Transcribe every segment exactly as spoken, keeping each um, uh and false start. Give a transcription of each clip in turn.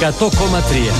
εκατό κόμμα τρία.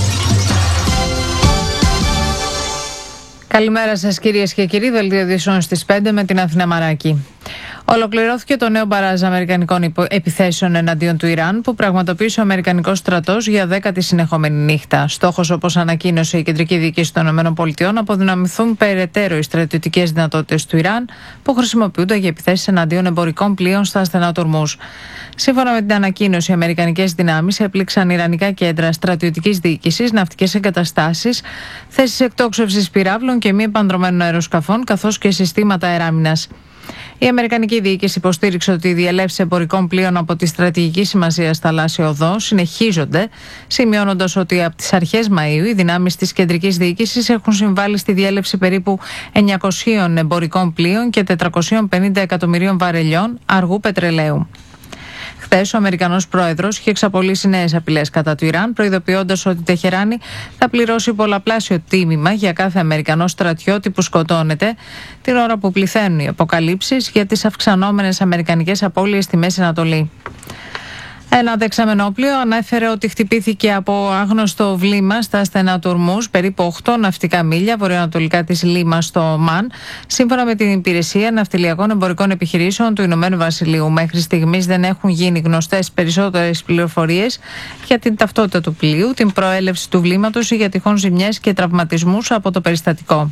Καλημέρα σας κυρίες και κύριοι, δελτίο ειδήσεων στις πέντε με την Αθηνά Μαράκη. Ολοκληρώθηκε το νέο μπαράζ αμερικανικών επιθέσεων εναντίον του Ιράν που πραγματοποίησε ο Αμερικανικός στρατός για δέκατη συνεχόμενη νύχτα. Στόχος, όπως ανακοίνωσε η Κεντρική Διοίκηση των ΗΠΑ, να αποδυναμηθούν περαιτέρω οι στρατιωτικές δυνατότητες του Ιράν που χρησιμοποιούνται για επιθέσεις εναντίον εμπορικών πλοίων στα στενά του Ορμούζ. Σύμφωνα με την ανακοίνωση, οι αμερικανικές δυνάμεις έπληξαν ιρανικά κέντρα στρατιωτικής διοίκησης, ναυτικές εγκαταστάσεις, θέσεις εκτόξευσης πυράβλων και μη επανδρωμένων αεροσκαφών, καθώς και συστήματα αεράμινας. Η Αμερικανική διοίκηση υποστήριξε ότι οι διελεύσεις εμπορικών πλοίων από τη στρατηγική σημασία θαλάσσια οδό συνεχίζονται, σημειώνοντας ότι από τις αρχές Μαΐου οι δυνάμεις της κεντρικής διοίκησης έχουν συμβάλει στη διέλευση περίπου εννιακόσιων εμπορικών πλοίων και τετρακόσια πενήντα εκατομμυρίων βαρελιών αργού πετρελαίου. Χθες, ο Αμερικανός πρόεδρος είχε εξαπολύσει νέες απειλές κατά του Ιράν, προειδοποιώντας ότι η Τεχεράνη θα πληρώσει πολλαπλάσιο τίμημα για κάθε Αμερικανό στρατιώτη που σκοτώνεται, την ώρα που πληθαίνουν οι αποκαλύψεις για τις αυξανόμενες αμερικανικές απώλειες στη Μέση Ανατολή. Ένα δεξαμενόπλοιο ανέφερε ότι χτυπήθηκε από άγνωστο βλήμα στα στενά του Ορμούζ, περίπου οκτώ ναυτικά μίλια βορειοανατολικά της Λίμας στο Ομάν, σύμφωνα με την Υπηρεσία Ναυτιλιακών Εμπορικών Επιχειρήσεων του Ηνωμένου Βασιλείου. Μέχρι στιγμής δεν έχουν γίνει γνωστές περισσότερες πληροφορίες για την ταυτότητα του πλοίου, την προέλευση του βλήματος ή για τυχόν ζημιές και τραυματισμούς από το περιστατικό.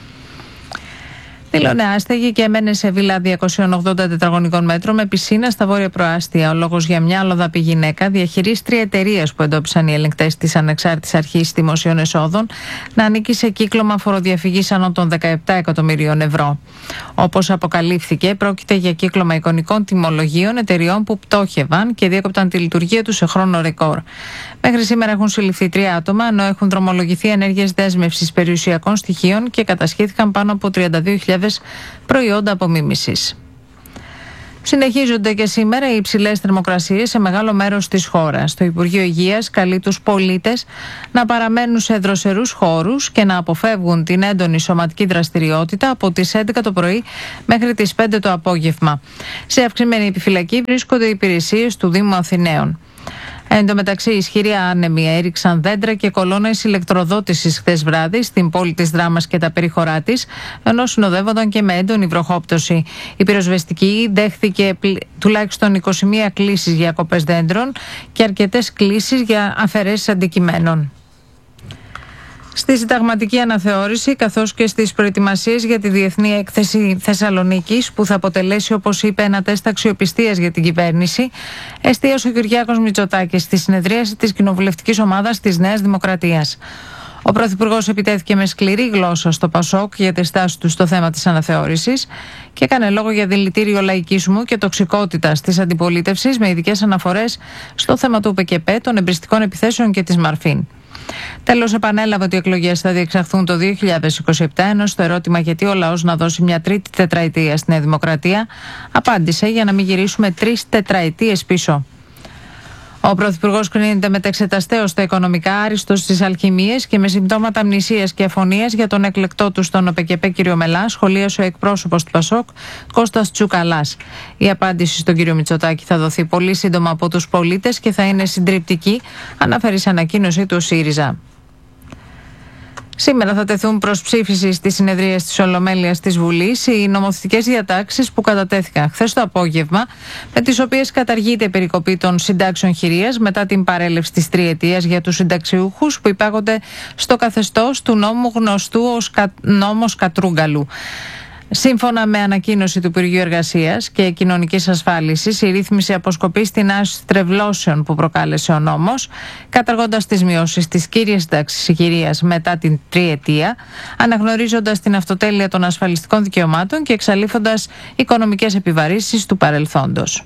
Δήλωνε άστεγη και έμενε σε βίλα διακόσια ογδόντα τετραγωνικών μέτρων με πισίνα στα βόρεια προάστια. Ο λόγος για μια αλλοδαπή γυναίκα, διαχειρίστρια εταιρείας που εντόπισαν οι ελεγκτές της Ανεξάρτητης Αρχής Δημοσίων Εσόδων, να ανήκει σε κύκλωμα φοροδιαφυγής άνω των δεκαεπτά εκατομμυρίων ευρώ. Όπως αποκαλύφθηκε, πρόκειται για κύκλωμα εικονικών τιμολογίων εταιριών που πτώχευαν και διέκοπταν τη λειτουργία τους σε χρόνο ρεκόρ. Μέχρι σήμερα έχουν συλληφθεί τρία άτομα, ενώ έχουν δρομολογηθεί ενέργειες δέσμευσης περιουσιακών στοιχείων και κατασχέθηκαν πάνω από τριάντα δύο χιλιάδες προϊόντα απομίμησης. Συνεχίζονται και σήμερα οι υψηλές θερμοκρασίες σε μεγάλο μέρος της χώρας. Το Υπουργείο Υγείας καλεί τους πολίτες να παραμένουν σε δροσερούς χώρους και να αποφεύγουν την έντονη σωματική δραστηριότητα από τις έντεκα το πρωί μέχρι τις πέντε το απόγευμα. Σε αυξημένη επιφυλακή βρίσκονται οι υπηρεσίες του Δήμου Αθηναίων. Εν τω μεταξύ, ισχυροί άνεμοι έριξαν δέντρα και κολόνες ηλεκτροδότησης χθες βράδυ στην πόλη της Δράμας και τα περιχωρά της, ενώ συνοδεύονταν και με έντονη βροχόπτωση. Η πυροσβεστική δέχθηκε τουλάχιστον είκοσι μία κλήσεις για κοπές δέντρων και αρκετές κλήσεις για αφαιρέσεις αντικειμένων. Στη συνταγματική αναθεώρηση, καθώς και στις προετοιμασίες για τη Διεθνή Έκθεση Θεσσαλονίκης, που θα αποτελέσει, όπως είπε, ένα τεστ αξιοπιστίας για την κυβέρνηση, εστίασε ο Κυριάκος Μητσοτάκης στη συνεδρίαση της κοινοβουλευτικής ομάδας της Νέας Δημοκρατίας. Ο Πρωθυπουργός επιτέθηκε με σκληρή γλώσσα στο ΠΑΣΟΚ για τη στάση του στο θέμα της αναθεώρησης και έκανε λόγο για δηλητήριο λαϊκισμού και τοξικότητας της αντιπολίτευσης, με ειδικές αναφορές στο θέμα του ΠΚΠ, των εμπριστικών επιθέσεων και της Μαρφίν. Τέλος, επανέλαβε ότι οι εκλογές θα διεξαχθούν το δύο χιλιάδες είκοσι επτά, ενώ στο ερώτημα γιατί ο λαός να δώσει μια τρίτη τετραετία στη Νέα Δημοκρατία, απάντησε για να μην γυρίσουμε τρεις τετραετίες πίσω. Ο Πρωθυπουργός κρίνεται μετεξεταστέως στα οικονομικά, άριστος στις αλχημίες και με συμπτώματα αμνησίας και αφωνίας για τον εκλεκτό του στον ΟΠΚΠ κ. Μελά, σχολίασε ο εκπρόσωπος του ΠΑΣΟΚ, Κώστας Τσουκαλάς. Η απάντηση στον κ. Μητσοτάκη θα δοθεί πολύ σύντομα από τους πολίτες και θα είναι συντριπτική, αναφέρει σε ανακοίνωση του ΣΥΡΙΖΑ. Σήμερα θα τεθούν προς ψήφιση στις συνεδρίες της Ολομέλειας της Βουλής οι νομοθετικές διατάξεις που κατατέθηκαν χθες το απόγευμα, με τις οποίες καταργείται η περικοπή των συντάξεων χειρίας μετά την παρέλευση της τριετίας για τους συνταξιούχους που υπάγονται στο καθεστώς του νόμου γνωστού ως κα... νόμος Κατρούγκαλου. Σύμφωνα με ανακοίνωση του Υπουργείου Εργασίας και Κοινωνικής Ασφάλισης, η ρύθμιση αποσκοπεί στην άρση τρευλώσεων που προκάλεσε ο νόμος, καταργώντας τις μειώσεις της κύριας σύνταξης υγερίας μετά την τριετία, αναγνωρίζοντας την αυτοτέλεια των ασφαλιστικών δικαιωμάτων και εξαλείφοντας οικονομικές επιβαρύνσεις του παρελθόντος.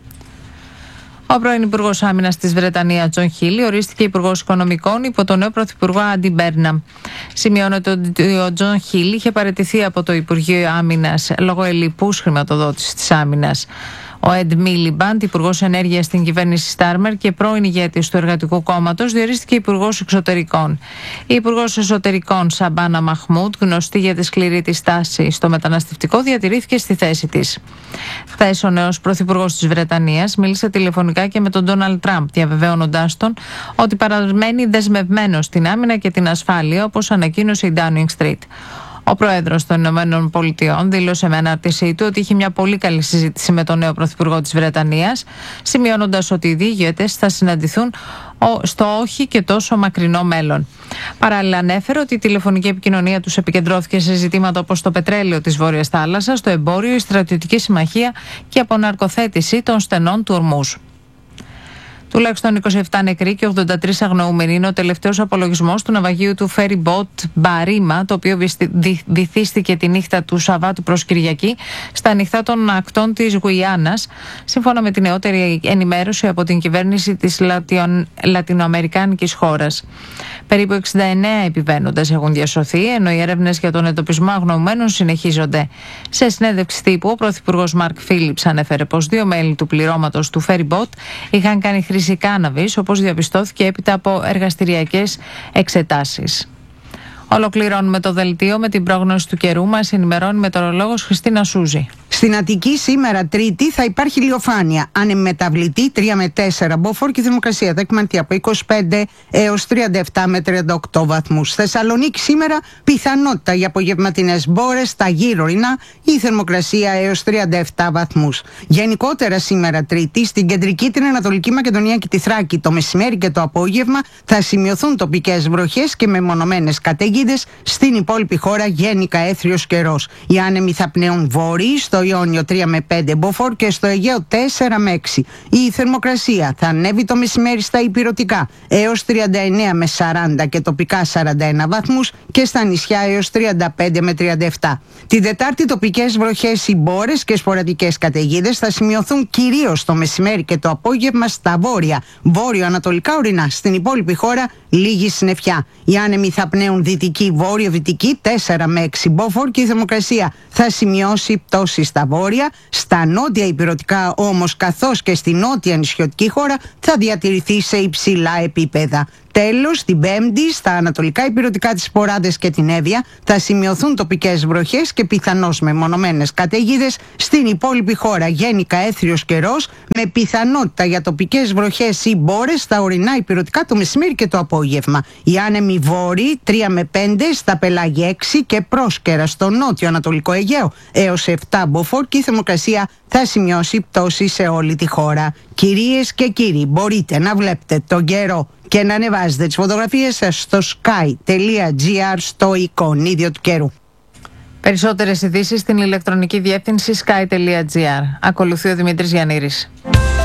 Ο πρώην Υπουργός Άμυνας της Βρετανίας, Τζον Χίλι, ορίστηκε Υπουργός Οικονομικών υπό τον νέο Πρωθυπουργό Άντι Μπέρναμ. Σημειώνεται ότι ο Τζον Χίλι είχε παραιτηθεί από το Υπουργείο Άμυνας λόγω ελλειπούς χρηματοδότησης της άμυνας. Ο Εντ Μίλιμπαντ, υπουργός ενέργειας στην κυβέρνηση Στάρμερ και πρώην ηγέτης του Εργατικού Κόμματος, διορίστηκε υπουργός εξωτερικών. Η υπουργός εσωτερικών Σαμπάνα Μαχμούντ, γνωστή για τη σκληρή της στάση στο μεταναστευτικό, διατηρήθηκε στη θέση της. Χθες ο νέος πρωθυπουργός της Βρετανίας μίλησε τηλεφωνικά και με τον Ντόναλντ Τραμπ, διαβεβαίωνοντάς τον ότι παραμένει δεσμευμένος στην άμυνα και την ασφάλεια, όπως ανακοίνωσε η Downing Street. Ο πρόεδρος των Ηνωμένων Πολιτειών δήλωσε με ανάρτησή του ότι είχε μια πολύ καλή συζήτηση με τον νέο πρωθυπουργό της Βρετανίας, σημειώνοντας ότι οι δύο ηγέτες θα συναντηθούν στο όχι και τόσο μακρινό μέλλον. Παράλληλα, ανέφερε ότι η τηλεφωνική επικοινωνία τους επικεντρώθηκε σε ζητήματα όπως το πετρέλαιο της Βόρειας Θάλασσας, το εμπόριο, η στρατιωτική συμμαχία και η αποναρκοθέτηση των στενών του Ορμούζ. Τουλάχιστον είκοσι επτά νεκροί και ογδόντα τρεις αγνοούμενοι είναι ο τελευταίος απολογισμός του ναυαγίου του ferry boat Μπαρίμα, το οποίο βυθίστηκε τη νύχτα του Σαββάτου προς Κυριακή στα ανοιχτά των ακτών της Γουιάννας, σύμφωνα με την νεότερη ενημέρωση από την κυβέρνηση της Λατιον... λατινοαμερικάνικης χώρας. Περίπου εξήντα εννέα επιβαίνοντες έχουν διασωθεί, ενώ οι έρευνες για τον εντοπισμό αγνοουμένων συνεχίζονται. Σε συνέντευξη τύπου, ο πρωθυπουργός Μαρκ Φίλιπς ανέφερε πως δύο μέλη του πληρώματος του ferry boat είχαν κάνει χρήση κάναβης, όπως διαπιστώθηκε έπειτα από εργαστηριακές εξετάσεις. Ολοκληρώνουμε το δελτίο με την πρόγνωση του καιρού. Μας ενημερώνει η μετεωρολόγος Χριστίνα Σούζη. Στην Αττική σήμερα Τρίτη θα υπάρχει ηλιοφάνεια. Ανεμεταβλητή τρία με τέσσερα μποφόρ και η θερμοκρασία θα εκμανθεί από είκοσι πέντε έως τριάντα επτά με τριάντα οκτώ βαθμούς. Θεσσαλονίκη σήμερα πιθανότητα για απογευματινές μπόρες στα γύρω-ορεινά, η θερμοκρασία έως τριάντα επτά βαθμούς. Γενικότερα σήμερα Τρίτη στην κεντρική, την Ανατολική Μακεδονία και τη Θράκη το μεσημέρι και το απόγευμα θα σημειωθούν τοπικές βροχές και μεμονωμένες καταιγίδες. Στην υπόλοιπη χώρα γενικά έθριος καιρός. Οι άνεμοι θα πνέουν βόρειοι, στο Ιόνιο τρία με πέντε μποφόρ και στο Αιγαίο τέσσερα με έξι. Η θερμοκρασία θα ανέβει το μεσημέρι στα ηπειρωτικά έως τριάντα εννέα με σαράντα και τοπικά σαράντα ένα βαθμούς και στα νησιά έως τριάντα πέντε με τριάντα επτά. Την Τετάρτη τοπικές βροχές, μπόρες και σποραδικές καταιγίδες θα σημειωθούν κυρίως το μεσημέρι και το απόγευμα στα βόρεια, βόρειο-ανατολικά ορεινά. Στην υπόλοιπη χώρα λίγη συννεφιά. Οι άνεμοι θα πνέουν δυτική, βόρειο-δυτική τέσσερα με έξι μποφόρ και η θερμοκρασία θα σημειώσει πτώση στα βόρεια. Στα νότια ηπειρωτικά όμως, καθώς και στη νότια νησιωτική χώρα, θα διατηρηθεί σε υψηλά επίπεδα. Τέλος, την Πέμπτη, στα ανατολικά ηπειρωτικά, τις Ποράδες και την Εύβοια θα σημειωθούν τοπικές βροχές και πιθανώς μεμονωμένες καταιγίδες. Στην υπόλοιπη χώρα γενικά έθριος καιρός με πιθανότητα για τοπικές βροχές ή μπόρες στα ορεινά ηπειρωτικά το μεσημέρι και το απόγευμα. Οι άνεμοι βόρειοι τρία με πέντε, στα πελάγια έξι και πρόσκαιρα στο νότιο ανατολικό Αιγαίο έως επτά μποφόρ και η θερμοκρασία θα σημειώσει πτώση σε όλη τη χώρα. Κυρίες και κύριοι, μπορείτε να βλέπετε τον καιρό και να ανεβάζετε τις φωτογραφίες σας στο sky τελεία gr στο εικονίδιο του καιρού. Περισσότερες ειδήσεις στην ηλεκτρονική διεύθυνση sky τελεία gr. Ακολουθεί ο Δημήτρης Γιαννήρης.